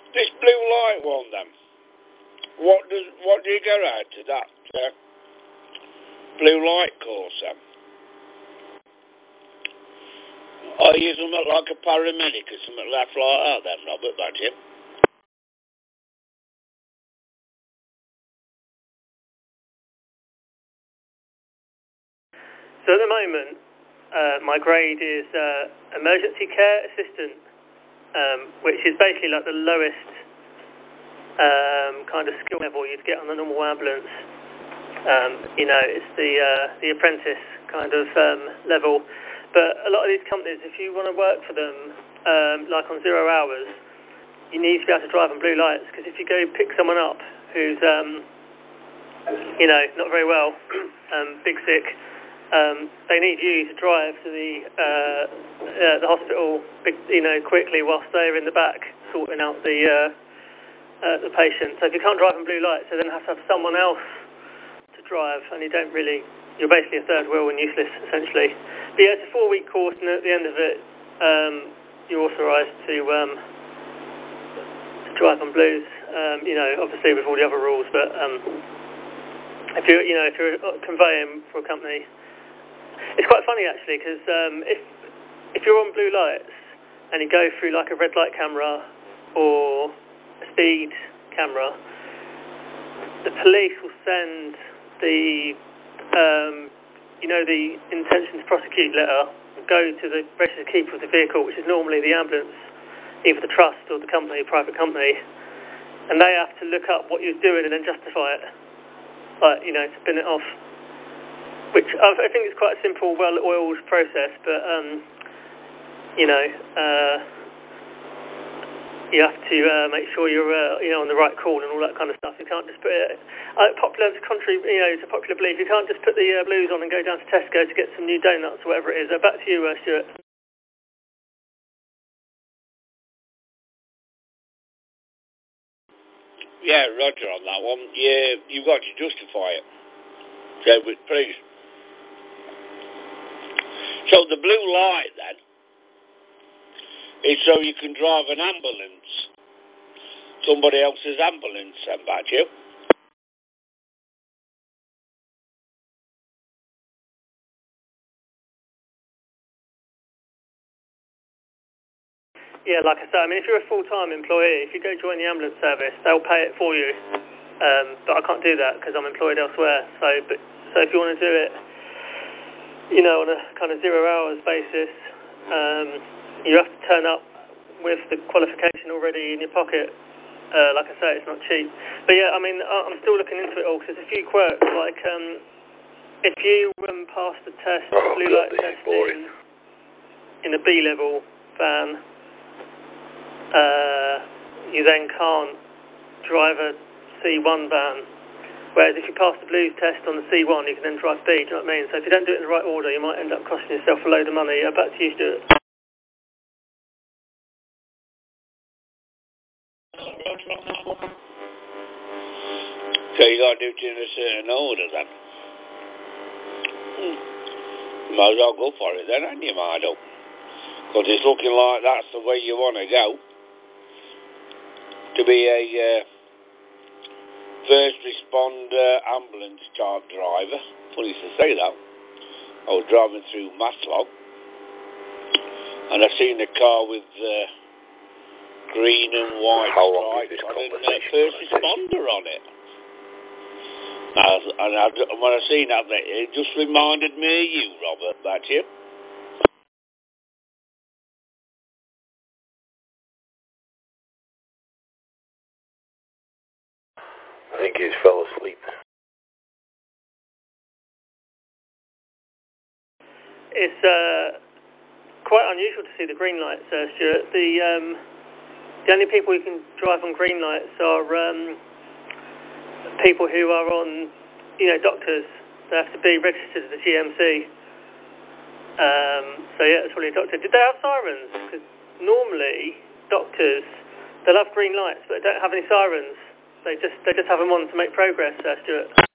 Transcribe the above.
This blue light one then. What do you get out of that blue light course then? Are you something like a paramedic or something left like that then, Robert, that you? So at the moment, my grade is emergency care assistant, which is basically like the lowest kind of skill level you'd get on a normal ambulance. It's the apprentice kind of level. But a lot of these companies, if you want to work for them, like on 0 hours, you need to be able to drive on blue lights, because if you go pick someone up who's, not very well, big sick, they need you to drive to the hospital, quickly whilst they're in the back sorting out the patient. So if you can't drive on blue lights, they then have to have someone else to drive, and you're basically a third wheel and useless, essentially. But yeah, it's a 4-week course, and at the end of it, you're authorised to drive on blues. Obviously with all the other rules, but if you're conveying for a company, it's quite funny actually, because if you're on blue lights and you go through like a red light camera or a speed camera, the police will send the intention to prosecute letter, go to the registered keeper of the vehicle, which is normally the ambulance, either the trust or the company, private company, and they have to look up what you're doing and then justify it, to spin it off. Which I think is quite a simple, well-oiled process, but you have to make sure you're on the right call and all that kind of stuff. You can't just put it. To popular belief, you can't just put the blues on and go down to Tesco to get some new donuts or whatever it is. Back to you, Stuart. Yeah, Roger on that one. Yeah, you've got to justify it. So, please. So the blue light then is so you can drive an ambulance, somebody else's ambulance, then, back you. Yeah, like I said, if you're a full-time employee, if you go join the ambulance service, they'll pay it for you. But I can't do that because I'm employed elsewhere. So if you want to do it, on a kind of 0 hours basis, you have to turn up with the qualification already in your pocket. Like I say, it's not cheap. But yeah, I'm still looking into it all, because there's a few quirks, like if you pass the test, blue light test in a B-level van, you then can't drive a C1 van. Whereas if you pass the blues test on the C1, you can then drive B, do you know what I mean? So if you don't do it in the right order, you might end up costing yourself a load of money. Back to you, Stuart. So you got to do it in a certain order then. Might as well go for it then, ain't you, Mardo? Because it's looking like that's the way you want to go. To be a first responder ambulance type driver. Funny to say that. I was driving through Matlock and I seen a car with green and white stripes on it and a first responder on it. And when I seen that, it just reminded me of you, Robert, that you. I think he fell asleep. It's quite unusual to see the green lights, Stuart. The only people who can drive on green lights are people who are on, doctors. They have to be registered at the GMC. So yeah, it's probably a doctor. Did they have sirens? Because normally doctors, they'll have green lights, but they don't have any sirens. They just have them on to make progress, Stuart.